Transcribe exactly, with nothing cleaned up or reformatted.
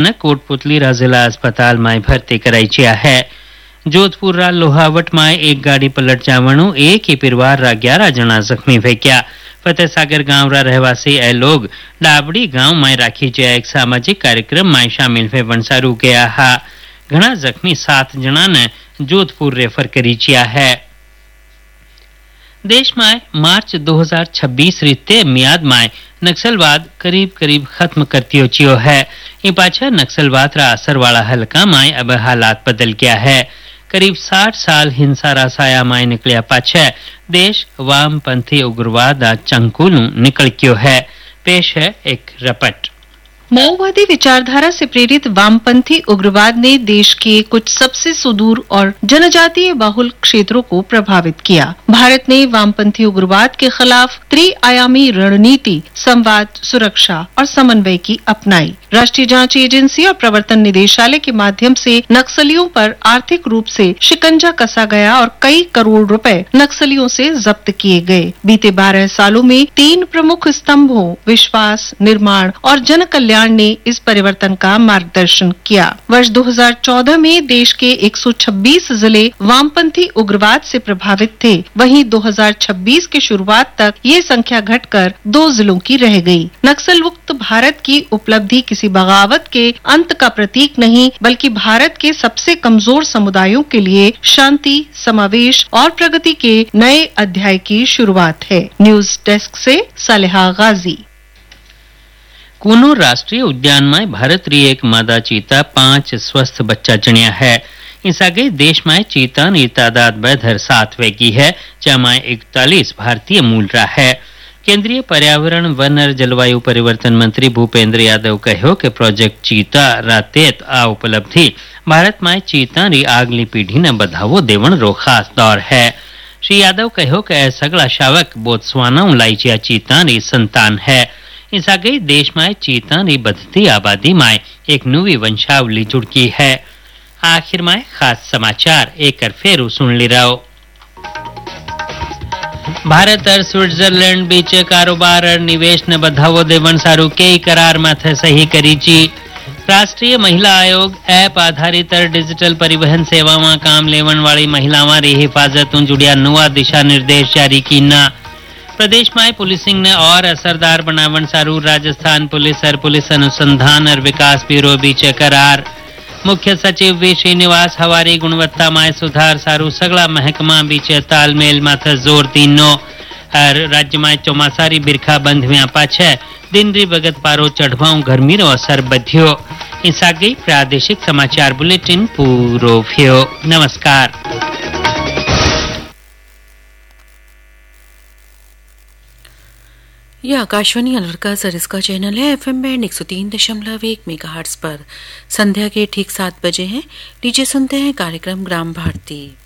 न कोटपुतली रा जिला अस्पताल में भर्ती कराई चिया है। जोधपुर रा लोहावट में एक गाड़ी पलट जावणु एक ही परिवार रा ग्यारह जना जख्मी हुए क्या। फतेह सागर गांव रा रहवासी ए लोग डाबड़ी गांव में राखी जया एक सामाजिक कार्यक्रम में शामिल हुए वनसारू गया हा। घना जख्मी सात जना ने जोधपुर रेफर करी चिया है। देश में मार्च दो हज़ार छब्बीस रीते मियाद में नक्सलवाद करीब करीब खत्म करती चियो है। ये पाछा नक्सलवाद रा असर वाला हल्का में अब हालात बदल गया है। करीब साठ साल हिंसा रा साया में निकलिया पाछे देश वामपंथी उग्रवाद चंकुलू निकल क्यों है। पेश है एक रपट। माओवादी विचारधारा से प्रेरित वामपंथी उग्रवाद ने देश के कुछ सबसे सुदूर और जनजातीय बाहुल क्षेत्रों को प्रभावित किया। भारत ने वामपंथी उग्रवाद के खिलाफ त्रिआयामी रणनीति, संवाद, सुरक्षा और समन्वय की अपनाई। राष्ट्रीय जांच एजेंसी और प्रवर्तन निदेशालय के माध्यम से नक्सलियों पर आर्थिक रूप से शिकंजा कसा गया और कई करोड़ रुपए नक्सलियों से जब्त किए गए। बीते बारह सालों में तीन प्रमुख स्तंभों विश्वास, निर्माण और जन कल्याण ने इस परिवर्तन का मार्गदर्शन किया। वर्ष दो हज़ार चौदह में देश के एक सौ छब्बीस जिले वामपंथी उग्रवाद से प्रभावित थे। वहीं दो हज़ार छब्बीस के शुरुआत तक ये संख्या घटकर दो जिलों की रह गई। नक्सल मुक्त भारत की उपलब्धि किसी बगावत के अंत का प्रतीक नहीं, बल्कि भारत के सबसे कमजोर समुदायों के लिए शांति, समावेश और प्रगति के नए अध्याय की शुरुआत है। न्यूज डेस्क से सालेहा गाजी। कूनो राष्ट्रीय उद्यान में भारत री एक मादा चीता पांच स्वस्थ बच्चा जणिया है। इस आगे देश में चीता की तादाद बढ़कर सात वेगी है, जहाँ इकतालीस भारतीय मूल रहा है। केंद्रीय पर्यावरण, वन और जलवायु परिवर्तन मंत्री भूपेंद्र यादव कहो कि प्रोजेक्ट चीता रातेत आ उपलब्धि भारत में चीता री आगली पीढ़ी ने बढ़ावो देवण रो खास दौर है। श्री यादव कहो कि सगला शावक बोत्सवाना लाइचिया चीता री संतान है। इस आगे देश में चीता की बढ़ती आबादी में एक नवी वंशावली जुड़की है। आखिर में खास समाचार एक फेरू सुन ली रहो। भारत और स्विट्जरलैंड बीच कारोबार और निवेश ने बढ़ावो देवन सारू कई करार माथे सही करी ची। राष्ट्रीय महिला आयोग ऐप आधारित और डिजिटल परिवहन सेवा में काम लेवन वाली महिलावां री हिफाजत जुड़िया नवा दिशा निर्देश जारी की ना। प्रदेश में पुलिसिंग ने और असरदार बनावन सारू राजस्थान पुलिस और पुलिस अनुसंधान और विकास ब्यूरो बीच करार। मुख्य सचिव वी श्रीनिवास हवारी गुणवत्ता में सुधार सारू सगला महकमा बीच तालमेल माथे जोर तीनो। और राज्य में चौमासारी बिरखा बंध में पाछे दिन री बगत पारो चढ़वाऊ गर्मी रो असर बध्यो। इस आगे प्रादेशिक समाचार बुलेटिन पूरो थियो। नमस्कार। यह आकाशवाणी अलवर सर इसका चैनल है। एफएम बैंड एक सौ तीन दशमलव एक मेगाहर्ट्ज पर संध्या के ठीक सात बजे हैं। नीचे सुनते हैं कार्यक्रम ग्राम भारती।